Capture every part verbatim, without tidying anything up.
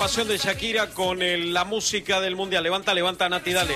Pasión de Shakira con el, la música del mundial. Levanta, levanta, Nati, dale.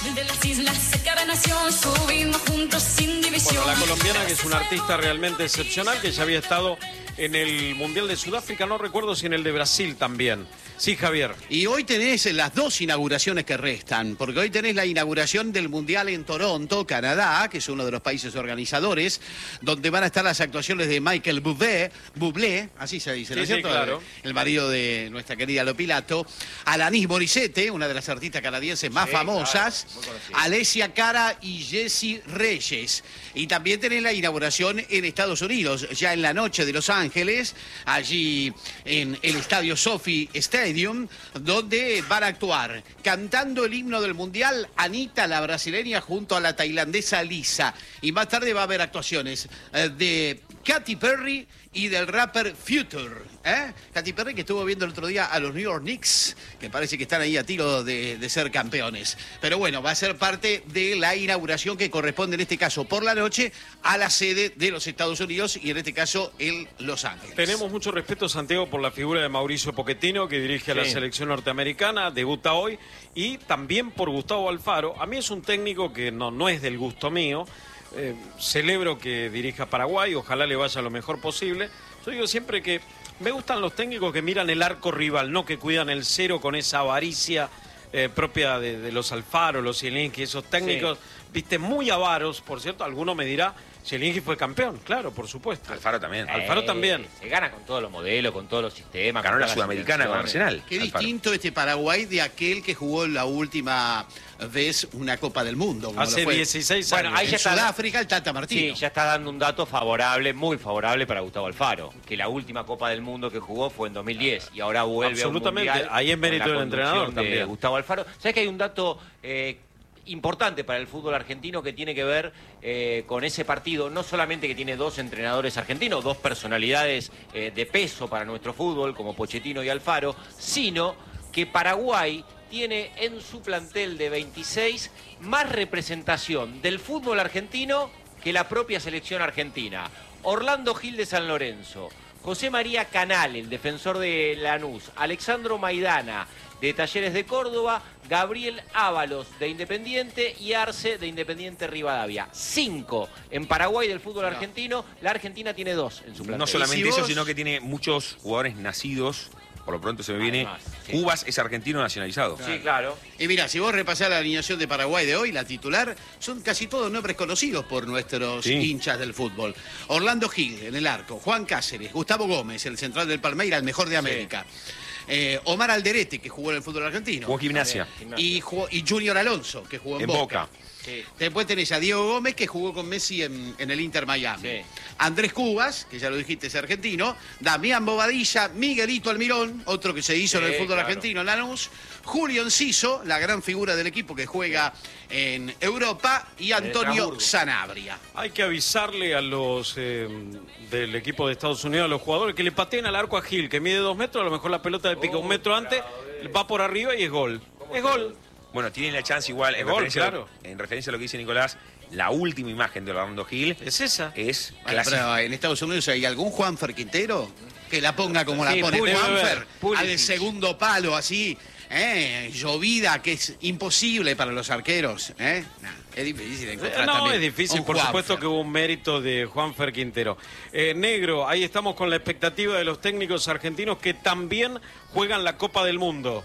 Bueno, la colombiana, que es una artista realmente excepcional, que ya había estado en el Mundial de Sudáfrica, no recuerdo si en el de Brasil también. Sí, Javier. Y hoy tenés las dos inauguraciones que restan, porque hoy tenés la inauguración del Mundial en Toronto, Canadá, que es uno de los países organizadores, donde van a estar las actuaciones de Michael Bublé, Bublé, así se dice, ¿no es cierto? Sí, claro. El marido de nuestra querida Lopilato, Alanis Morissette, una de las artistas canadienses más sí, famosas, claro, Alessia Cara y Jessie Reyes. Y también tenés la inauguración en Estados Unidos, ya en la noche de Los Ángeles, allí en el estadio Sophie Stadium, donde van a actuar cantando el himno del Mundial Anita, la brasileña, junto a la tailandesa Lisa. Y más tarde va a haber actuaciones eh, de Katy Perry y del rapper Future. ¿eh? Katy Perry, que estuvo viendo el otro día a los New York Knicks, que parece que están ahí a tiro de, de ser campeones. Pero bueno, va a ser parte de la inauguración que corresponde en este caso por la noche a la sede de los Estados Unidos y en este caso en Los Ángeles. Tenemos mucho respeto, Santiago, por la figura de Mauricio Pochettino, que dirige a la sí. selección norteamericana, debuta hoy, y también por Gustavo Alfaro. A mí es un técnico que no, no es del gusto mío. Eh, celebro que dirija Paraguay, ojalá le vaya lo mejor posible. Yo digo siempre que me gustan los técnicos que miran el arco rival, no que cuidan el cero con esa avaricia eh, propia de, de los Alfaro, los Zielinski, esos técnicos, sí. viste, muy avaros. Por cierto, alguno me dirá, Zielinski fue campeón, claro, por supuesto. Alfaro también. Eh, Alfaro también. Se gana con todos los modelos, con todos los sistemas. Ganó la Sudamericana con Arsenal. Qué Alfaro. Distinto este Paraguay de aquel que jugó la última vez una Copa del Mundo. Como Hace lo fue. dieciséis años. Bueno, ahí en ya está, Sudáfrica, el Tata Martino. Sí, ya está dando un dato favorable, muy favorable para Gustavo Alfaro, que la última Copa del Mundo que jugó fue en dos mil diez y ahora vuelve a un mundial. Ahí es mérito del entrenador de también. Gustavo Alfaro. ¿Sabes que hay un dato eh, importante para el fútbol argentino que tiene que ver eh, con ese partido? No solamente que tiene dos entrenadores argentinos, dos personalidades eh, de peso para nuestro fútbol, como Pochettino y Alfaro, sino que Paraguay tiene en su plantel de veintiséis más representación del fútbol argentino que la propia selección argentina. Orlando Gil de San Lorenzo, José María Canal, el defensor de Lanús, Alexandro Maidana de Talleres de Córdoba, Gabriel Ábalos de Independiente y Arce de Independiente Rivadavia. Cinco en Paraguay del fútbol argentino, la Argentina tiene dos en su plantel. No solamente si eso, vos... sino que tiene muchos jugadores nacidos. Por lo pronto se me viene, Además, sí. Cubas es argentino nacionalizado. Sí, claro. Y mira, si vos repasás la alineación de Paraguay de hoy, la titular, son casi todos nombres conocidos por nuestros sí. hinchas del fútbol. Orlando Gil en el arco, Juan Cáceres, Gustavo Gómez, el central del Palmeiras, el mejor de América. Sí. Eh, Omar Alderete, que jugó en el fútbol argentino. Jugó Gimnasia. Y, jugó, y Junior Alonso, que jugó en, en Boca. Boca. Sí. Después tenés a Diego Gómez, que jugó con Messi en, en el Inter Miami. Sí. Andrés Cubas, que ya lo dijiste, es argentino. Damián Bobadilla, Miguelito Almirón, otro que se hizo sí, en el fútbol claro. argentino, Lanús. Julio Enciso, la gran figura del equipo que juega en Europa. Y Antonio Sanabria. Hay que avisarle a los eh, del equipo de Estados Unidos, a los jugadores, que le pateen al arco a Gil, que mide dos metros, a lo mejor la pelota le pica oh, un metro antes, va por arriba y es gol. Es gol. Bueno, tienen la chance igual, en, gol, referencia, claro. en referencia a lo que dice Nicolás, la última imagen de Orlando Gil es esa. Es bueno, pero en Estados Unidos hay algún Juanfer Quintero que la ponga como sí, la pone Puli, Juanfer, al segundo palo así, eh, llovida, que es imposible para los arqueros. Eh. Nah, es difícil encontrar No, también es difícil, por Juanfer. supuesto que hubo un mérito de Juanfer Quintero. Eh, Negro, ahí estamos con la expectativa de los técnicos argentinos que también juegan la Copa del Mundo.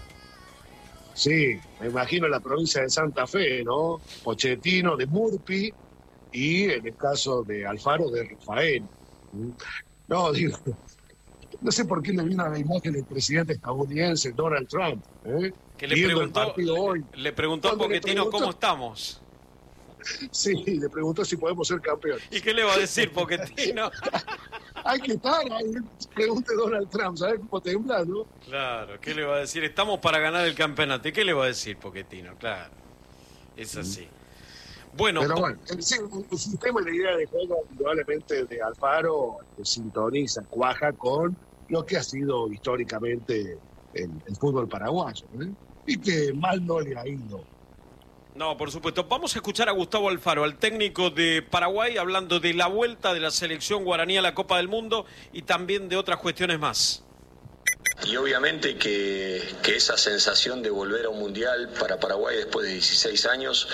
Sí, me imagino la provincia de Santa Fe, ¿no? Pochettino de Murphy y en el caso de Alfaro de Rafael. No, digo, no sé por qué le vino a la imagen del presidente estadounidense Donald Trump, ¿eh? Que le preguntó, hoy. le preguntó a Pochettino cómo estamos. Sí, le preguntó si podemos ser campeones. ¿Y qué le va a decir Pochettino? Hay que estar, ahí pregunte Donald Trump, ¿sabes cómo tembla, no? Claro, ¿qué le va a decir? Estamos para ganar el campeonato. ¿Y qué le va a decir Pochettino? Claro, es así. Bueno, pero bueno, el, el sistema y la idea de juego indudablemente de Alfaro sintoniza, cuaja con lo que ha sido históricamente el, el fútbol paraguayo, ¿eh? Y que mal no le ha ido. No, por supuesto. Vamos a escuchar a Gustavo Alfaro, al técnico de Paraguay, hablando de la vuelta de la selección guaraní a la Copa del Mundo y también de otras cuestiones más. Y obviamente que, que esa sensación de volver a un mundial para Paraguay después de dieciséis años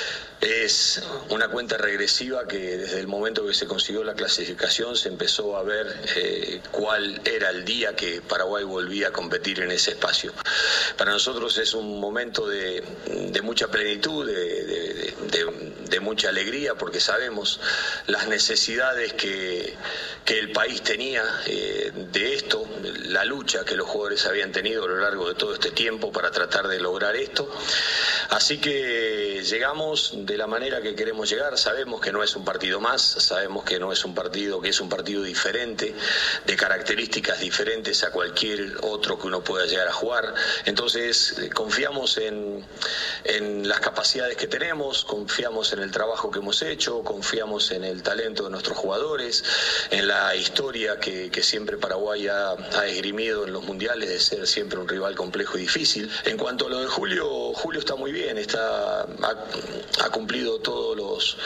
es una cuenta regresiva que desde el momento que se consiguió la clasificación se empezó a ver eh, cuál era el día que Paraguay volvía a competir en ese espacio. Para nosotros es un momento de, de mucha plenitud, de, de, de, de mucha alegría, porque sabemos las necesidades que, que el país tenía eh, de esto, la lucha que los jugadores habían tenido a lo largo de todo este tiempo para tratar de lograr esto. Así que llegamos de la manera que queremos llegar. Sabemos que no es un partido más, sabemos que no es un partido, que es un partido diferente, de características diferentes a cualquier otro que uno pueda llegar a jugar. Entonces confiamos en, en las capacidades que tenemos, confiamos en el trabajo que hemos hecho, confiamos en el talento de nuestros jugadores, en la historia que, que siempre Paraguay ha, ha esgrimido en los mundiales de ser siempre un rival complejo y difícil. En cuanto a lo de Julio, Julio está muy bien, está, ha, ha cumplido todos los,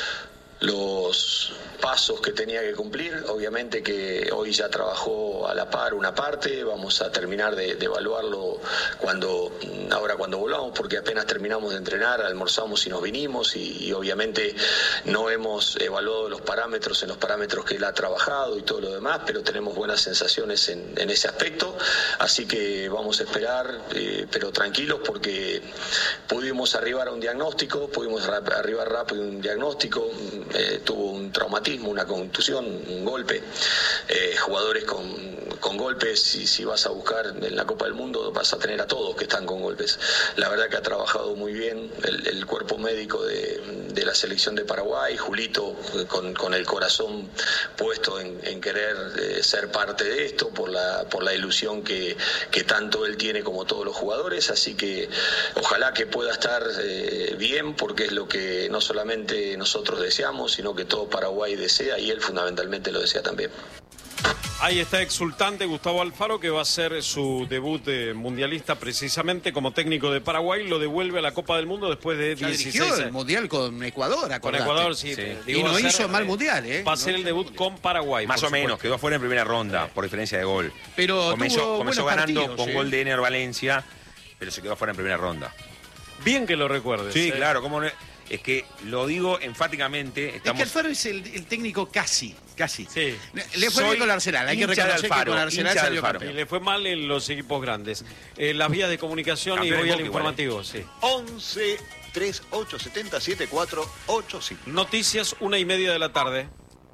los pasos que tenía que cumplir. Obviamente que hoy ya trabajó a la par una parte, vamos a terminar de, de evaluarlo cuando ahora cuando volvamos, porque apenas terminamos de entrenar, almorzamos y nos vinimos y, y obviamente no hemos evaluado los parámetros en los parámetros que él ha trabajado y todo lo demás, pero tenemos buenas sensaciones en, en ese aspecto, así que vamos a esperar, eh, pero tranquilos, porque pudimos arribar a un diagnóstico, pudimos arribar rápido a un diagnóstico, eh, tuvo un traumatismo, una contusión, un golpe, eh, jugadores con, con golpes, y si vas a buscar en la Copa del Mundo vas a tener a todos que están con golpes. La verdad que ha trabajado muy bien el, el cuerpo médico de, de la selección de Paraguay, Julito con, con el corazón puesto en, en querer eh, ser parte de esto por la, por la ilusión que, que tanto él tiene como todos los jugadores, así que ojalá que pueda estar eh, bien, porque es lo que no solamente nosotros deseamos, sino que todo Paraguay desea, y él fundamentalmente lo desea también. Ahí está exultante Gustavo Alfaro, que va a hacer su debut de mundialista precisamente como técnico de Paraguay. Lo devuelve a la Copa del Mundo después de ya dieciséis dirigió años. el mundial con Ecuador, acordate. Con Ecuador, sí. sí. Digo, y no hacer, hizo mal mundial, ¿eh? Va a ser no el debut con Paraguay. Más o menos, quedó fuera en primera ronda por diferencia de gol. Pero comenzó, tuvo comenzó buenos ganando partidos, con ¿eh? gol de Ener Valencia, pero se quedó fuera en primera ronda. Bien que lo recuerdes. Sí, ¿eh? claro, cómo no. Es que lo digo enfáticamente. Estamos... Es que Alfaro es el, el técnico casi, casi. Sí. Le fue Soy bien con el Arsenal, hay que hincha de reconocer Alfaro, que con Arsenal hincha de salió Alfaro. Y campeón. le fue mal en los equipos grandes. Eh, las vías de comunicación Campeón y voy en al Boca igual, informativo, sí. once, treinta y ocho, setenta, setenta y cuatro, ochenta y cinco. Noticias, una y media de la tarde.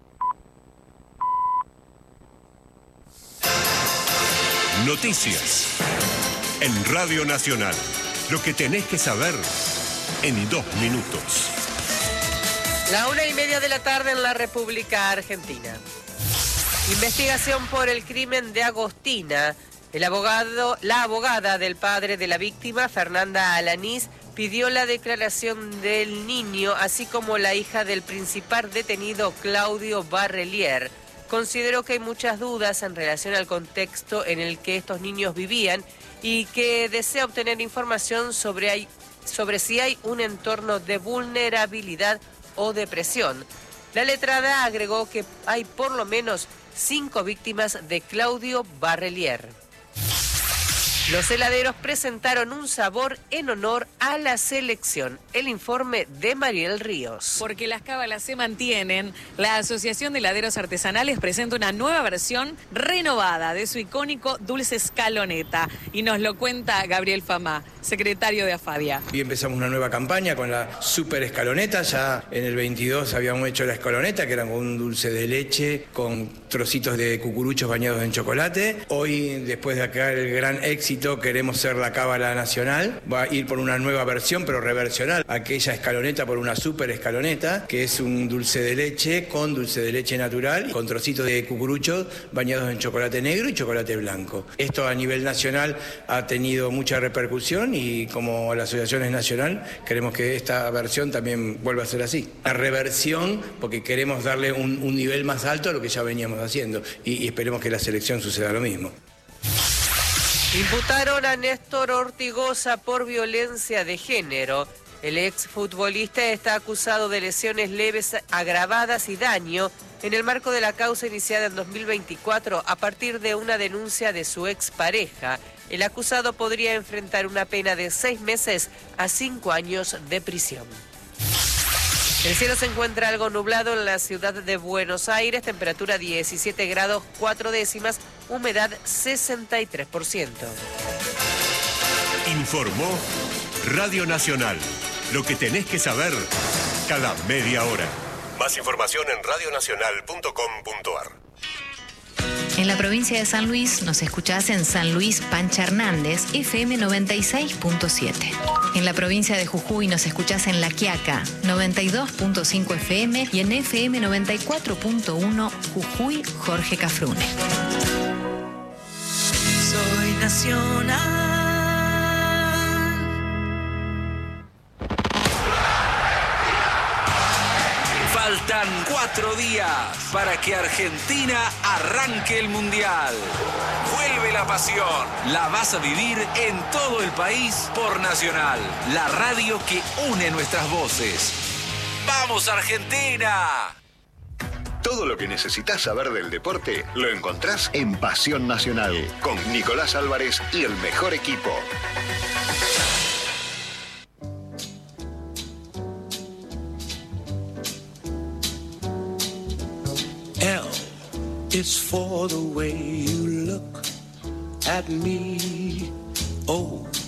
Noticias en Radio Nacional. Lo que tenés que saber en dos minutos. La una y media de la tarde en la República Argentina. Investigación por el crimen de Agostina. El abogado, la abogada del padre de la víctima, Fernanda Alanís, pidió la declaración del niño, así como la hija del principal detenido, Claudio Barrelier. Consideró que hay muchas dudas en relación al contexto en el que estos niños vivían y que desea obtener información sobre, hay, sobre si hay un entorno de vulnerabilidad o depresión. La letrada agregó que hay por lo menos cinco víctimas de Claudio Barrelier. Los heladeros presentaron un sabor en honor a la selección. El informe de Mariel Ríos. Porque las cábalas se mantienen, la Asociación de Heladeros Artesanales presenta una nueva versión renovada de su icónico dulce escaloneta. Y nos lo cuenta Gabriel Famá, secretario de AFADIA. Y empezamos una nueva campaña con la super escaloneta. Ya en el veintidós habíamos hecho la escaloneta, que era con un dulce de leche, con trocitos de cucuruchos bañados en chocolate. Hoy, después de acá el gran éxito, queremos ser la cábala nacional. Va a ir por una nueva versión, pero reversional. Aquella escaloneta por una super escaloneta, que es un dulce de leche con dulce de leche natural, con trocitos de cucuruchos bañados en chocolate negro y chocolate blanco. Esto a nivel nacional ha tenido mucha repercusión y como la asociación es nacional, queremos que esta versión también vuelva a ser así. La reversión, porque queremos darle un, un nivel más alto a lo que ya veníamos haciendo y, y esperemos que la selección suceda lo mismo. Imputaron a Néstor Ortigosa por violencia de género. El exfutbolista está acusado de lesiones leves agravadas y daño en el marco de la causa iniciada en dos mil veinticuatro a partir de una denuncia de su expareja. El acusado podría enfrentar una pena de seis meses a cinco años de prisión. El cielo se encuentra algo nublado en la ciudad de Buenos Aires, temperatura diecisiete grados cuatro décimas, humedad sesenta y tres por ciento. Informó Radio Nacional. Lo que tenés que saber cada media hora. Más información en radio nacional punto com punto a r. En la provincia de San Luis nos escuchás en San Luis Pancha Hernández, F M noventa y seis punto siete. En la provincia de Jujuy nos escuchás en La Quiaca, noventa y dos punto cinco F M y en F M noventa y cuatro punto uno Jujuy, Jorge Cafrune. Soy nacional. Faltan cuatro días para que Argentina arranque el Mundial. Vuelve la pasión. La vas a vivir en todo el país por Nacional, la radio que une nuestras voces. ¡Vamos, Argentina! Todo lo que necesitas saber del deporte lo encontrás en Pasión Nacional, con Nicolás Álvarez y el mejor equipo. L is for the way you look at me. O